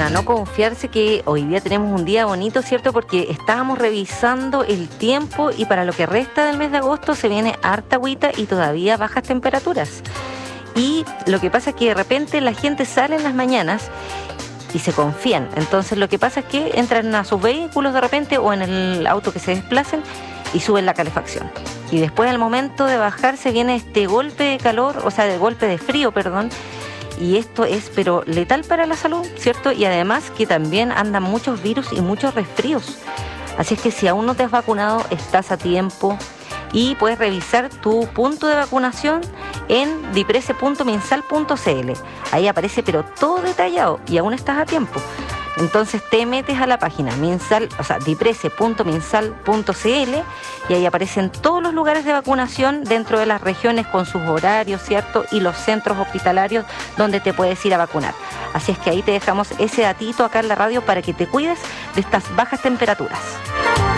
para no confiarse que hoy día tenemos un día bonito, ¿cierto? Porque estábamos revisando el tiempo y para lo que resta del mes de agosto se viene harta agüita y todavía bajas temperaturas. Y lo que pasa es que de repente la gente sale en las mañanas y se confían. Entonces lo que pasa es que entran a sus vehículos de repente o en el auto que se desplacen y suben la calefacción. Y después al momento de bajar se viene este golpe de calor, o sea, de golpe de frío, perdón. Y esto es, pero letal para la salud, ¿cierto? Y además que también andan muchos virus y muchos resfríos. Así es que si aún no te has vacunado, estás a tiempo y puedes revisar tu punto de vacunación en diprese.minsal.cl. Ahí aparece pero todo detallado y aún estás a tiempo. Entonces te metes a la página diprese.minsal.cl y ahí aparecen todos los lugares de vacunación dentro de las regiones con sus horarios, ¿cierto? Y los centros hospitalarios donde te puedes ir a vacunar. Así es que ahí te dejamos ese datito acá en la radio para que te cuides de estas bajas temperaturas.